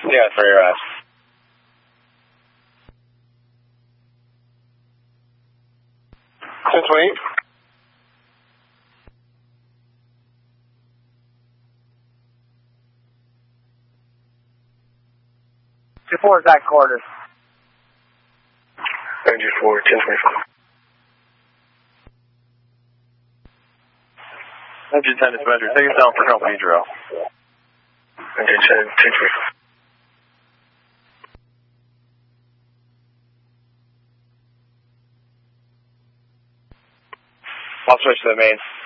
Yeah, for your ass. Sweet. 2-4 is that quarter. 94, 1025. Engine 10 is measured. Take us down for company drill. Engine 10, 1025. I'll switch to the main.